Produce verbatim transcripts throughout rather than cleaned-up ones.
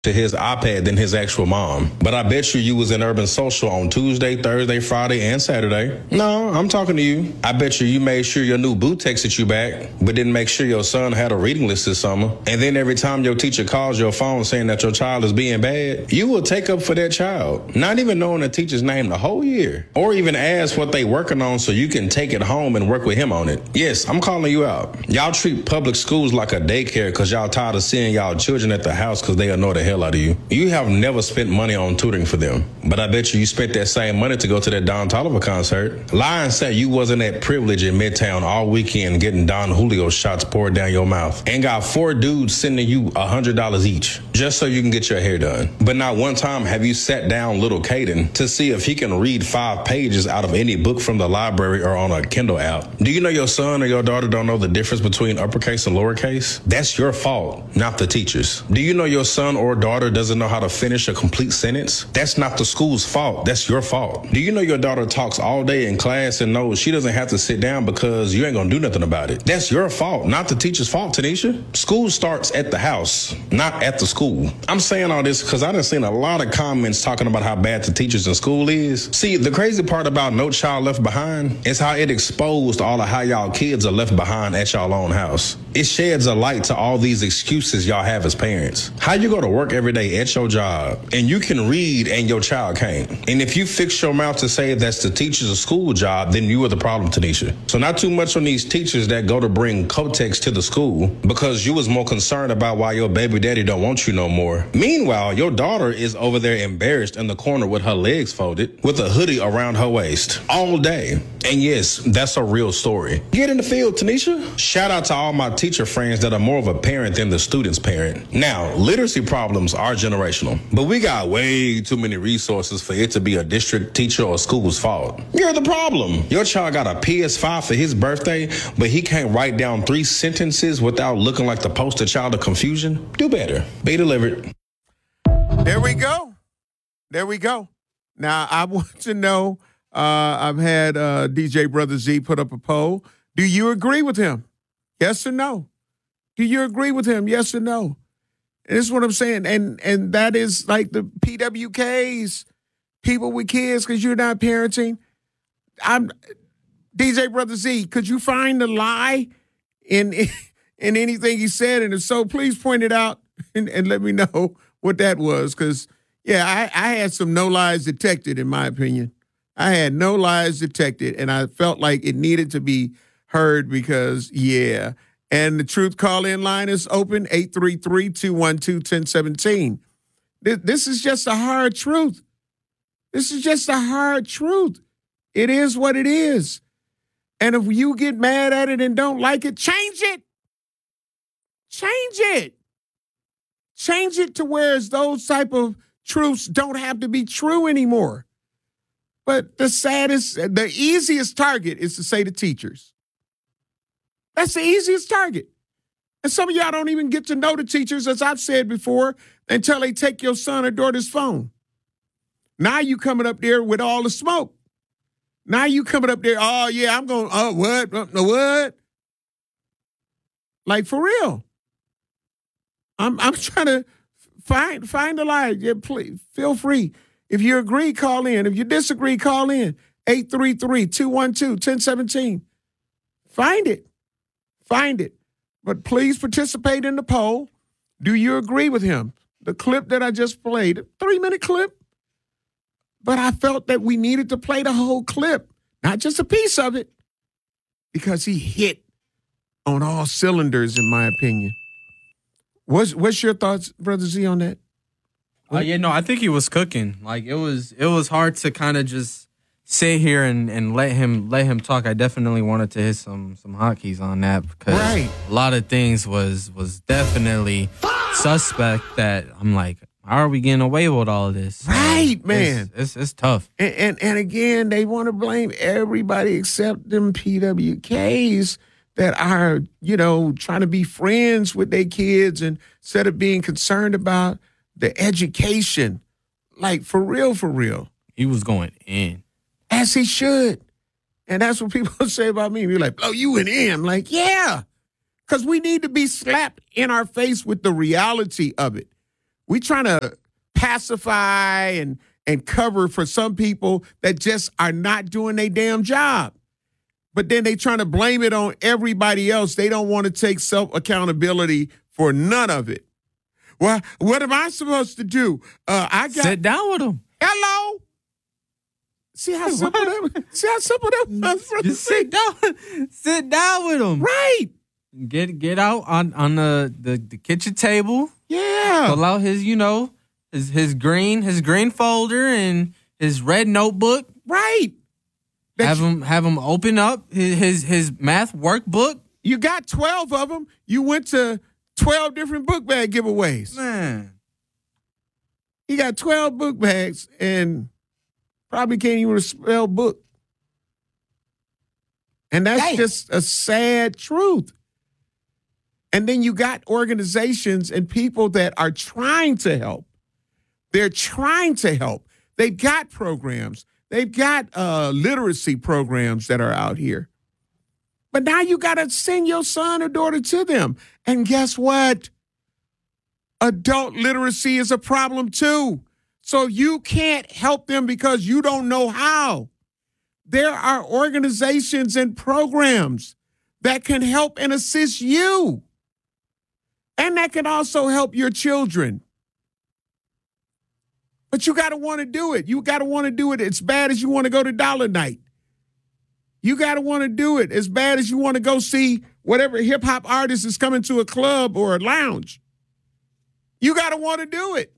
to his iPad than his actual mom. But I bet you you was in Urban Social on Tuesday, Thursday, Friday, and Saturday. No, I'm talking to you. I bet you you made sure your new boo texted you back, but didn't make sure your son had a reading list this summer. And then every time your teacher calls your phone saying that your child is being bad, you will take up for that child, not even knowing the teacher's name the whole year, or even ask what they working on so you can take it home and work with him on it. Yes, I'm calling you out. Y'all treat public schools like a daycare because y'all tired of seeing y'all children at the house because they annoy the hell out of you. You have never spent money on tutoring for them, but I bet you you spent that same money to go to that Don Toliver concert. Lie and say you wasn't at Privilege in Midtown all weekend getting Don Julio shots poured down your mouth and got four dudes sending you one hundred dollars each just so you can get your hair done. But not one time have you sat down little Caden to see if he can read five pages out of any book from the library or on a Kindle app. Do you know your son or your daughter don't know the difference between uppercase and lowercase? That's your fault, not the teacher's. Do you know your son or daughter doesn't know how to finish a complete sentence? That's not the school's fault. That's your fault. Do you know your daughter talks all day in class and knows she doesn't have to sit down because you ain't gonna do nothing about it? That's your fault, not the teacher's fault, Tanisha. School starts at the house, not at the school. I'm saying all this because I done seen a lot of comments talking about how bad the teachers in school is. See, the crazy part about No Child Left Behind is how it exposed all of how y'all kids are left behind at y'all own house. It sheds a light to all these excuses y'all have as parents. How you go to work every day at your job and you can read and your child can't. And if you fix your mouth to say that's the teacher's or school job, then you are the problem, Tanisha. So not too much on these teachers that go to bring Kotex to the school because you was more concerned about why your baby daddy don't want you no more. Meanwhile, your daughter is over there embarrassed in the corner with her legs folded with a hoodie around her waist all day. And yes, that's a real story. Get in the field, Tanisha. Shout out to all my teacher friends that are more of a parent than the student's parent. Now, literacy problems are generational, but we got way too many resources for it to be a district teacher or school's fault. You're the problem. Your child got a P S five for his birthday, but he can't write down three sentences without looking like the poster child of confusion. Do better. Be delivered. There we go. There we go. Now, I want to know, uh, I've had uh, D J Brother Z put up a poll. Do you agree with him? Yes or no? Do you agree with him? Yes or no? And this is what I'm saying. And and that is like the P W Ks, people with kids, because you're not parenting. I'm D J Brother Z, could you find the lie in in anything he said? And if so, please point it out and, and let me know what that was. Because, yeah, I, I had some no lies detected, in my opinion. I had no lies detected, and I felt like it needed to be heard because, yeah. And the Truth call-in line is open, eight three three, two one two, one zero one seven. This is just a hard truth. This is just a hard truth. It is what it is. And if you get mad at it and don't like it, change it. Change it. Change it to where those type of truths don't have to be true anymore. But the saddest, the easiest target is to say the teachers. That's the easiest target. And some of y'all don't even get to know the teachers, as I've said before, until they take your son or daughter's phone. Now you coming up there with all the smoke. Now you coming up there, oh, yeah, I'm going, oh, what? Uh, what? Like, for real. I'm I'm trying to find find a lie. Yeah, please, feel free. If you agree, call in. If you disagree, call in. eight three three, two one two, one zero one seven. Find it. Find it. But please participate in the poll. Do you agree with him? The clip that I just played, a three-minute clip. But I felt that we needed to play the whole clip, not just a piece of it, because he hit on all cylinders, in my opinion. What's, what's your thoughts, Brother Z, on that? Uh, yeah, no, I think he was cooking. Like, it was it was hard to kind of just sit here and, and let him let him talk. I definitely wanted to hit some some hotkeys on that because right. a lot of things was was definitely suspect that I'm like, how are we getting away with all of this? Right, um, man. It's, it's it's tough. And, and and again, they want to blame everybody except them P W Ks that are, you know, trying to be friends with their kids and instead of being concerned about the education. Like, for real, for real. He was going in. As he should. And that's what people say about me. You're like, oh, you went in. I'm like, yeah. Because we need to be slapped in our face with the reality of it. We trying to pacify and and cover for some people that just are not doing their damn job. But then they trying to blame it on everybody else. They don't want to take self-accountability for none of it. Well, what am I supposed to do? Uh, I got Sit down with them. Hello. See how simple that. See how simple that was. Just sit down. Sit down with them. Right. Get get out on on the, the, the kitchen table. Yeah. Pull out his, you know, his his green his green folder and his red notebook. Right. That Have you, him have him open up his his, his math workbook. you got twelve of them. You went to twelve different book bag giveaways. Man. He got twelve book bags and probably can't even spell book. And that's Damn. just a sad truth. And then you got organizations and people that are trying to help. They're trying to help. They've got programs. They've got uh, literacy programs that are out here. But now you got to send your son or daughter to them. And guess what? Adult literacy is a problem too. So you can't help them because you don't know how. There are organizations and programs that can help and assist you. And that can also help your children. But you got to want to do it. You got to want to do it as bad as you want to go to Dollar Night. You got to want to do it as bad as you want to go see whatever hip hop artist is coming to a club or a lounge. You got to want to do it.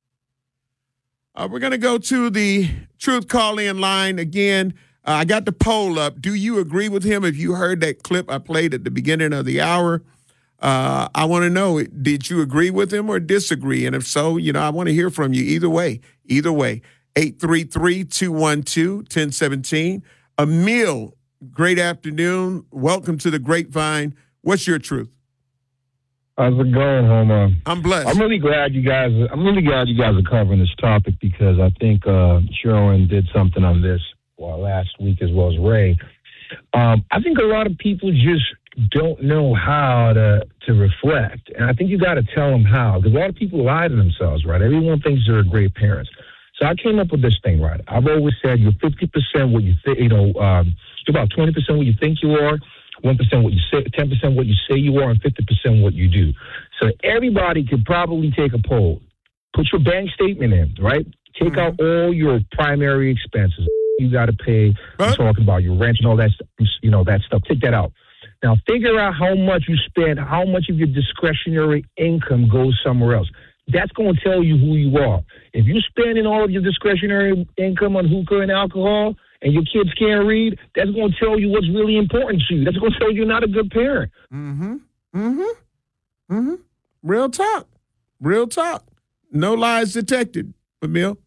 Uh, we're going to go to the Truth Call-In line again. Uh, I got the poll up. Do you agree with him? If you heard that clip I played at the beginning of the hour, uh, I want to know, did you agree with him or disagree? And if so, you know, I want to hear from you either way. Either way. eight three three, two one two, one zero one seven. Emil, great afternoon. Welcome to the Grapevine. What's your truth? How's it going, Homer? I'm blessed. I'm really glad you guys. I'm really glad you guys are covering this topic because I think uh, Sherwin did something on this well, last week as well as Ray. Um, I think a lot of people just don't know how to to reflect, and I think you got to tell them how because a lot of people lie to themselves, right? Everyone thinks they're great parents. So I came up with this thing, right? I've always said you're fifty percent what you think. You know, um, you're about twenty percent what you think you are. one percent what you say, ten percent what you say you are, and fifty percent what you do. So everybody could probably take a poll. Put your bank statement in, right? Take mm-hmm. out all your primary expenses. You got to pay. Huh? I'm talking about your rent and all that, you know, that stuff. Take that out. Now figure out how much you spend, how much of your discretionary income goes somewhere else. That's going to tell you who you are. If you're spending all of your discretionary income on hookah and alcohol, and your kids can't read, that's going to tell you what's really important to you. That's going to tell you you're not a good parent. Mm-hmm. Mm-hmm. Mm-hmm. Real talk. Real talk. No lies detected, Emil.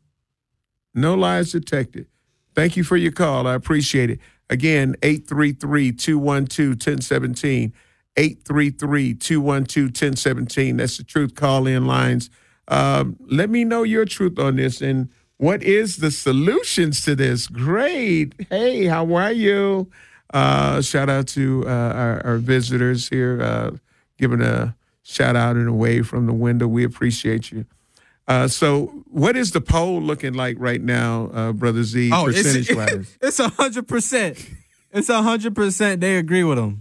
No lies detected. Thank you for your call. I appreciate it. Again, eight three three, two one two, one zero one seven. eight three three, two one two, one zero one seven. That's the Truth Call-In lines. Um, let me know your truth on this and what is the solutions to this? Great. Hey, how are you? Uh, shout out to uh, our, our visitors here, uh, giving a shout out and a wave from the window. We appreciate you. Uh, so what is the poll looking like right now, uh, Brother Z, oh, percentage-wise? It's, it's one hundred percent. It's one hundred percent they agree with him.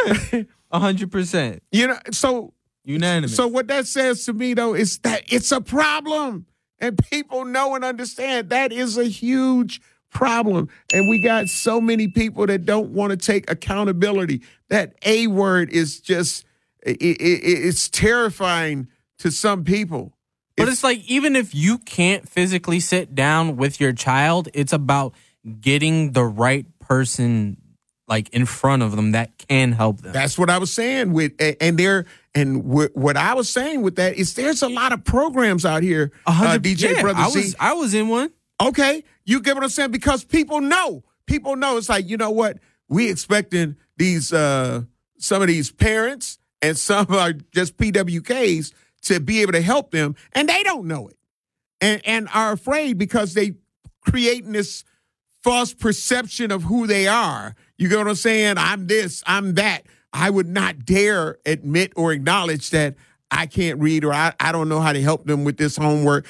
one hundred percent. You know, so unanimous. So what that says to me, though, is that it's a problem. And people know and understand that is a huge problem. And we got so many people that don't want to take accountability. That A word is just, it, it, it's terrifying to some people. But it's, it's like, even if you can't physically sit down with your child, it's about getting the right person like in front of them that can help them. That's what I was saying with, and there, and what I was saying with that is there's a lot of programs out here, uh, D J yeah, Brother I Z. was, I was in one. Okay, you get what I'm saying? Because people know, people know. It's like, you know what? We expecting these, uh, some of these parents and some are just P W Ks to be able to help them, and they don't know it, and and are afraid because they creating this false perception of who they are. You get what I'm saying? I'm this, I'm that. I would not dare admit or acknowledge that I can't read or I, I don't know how to help them with this homework.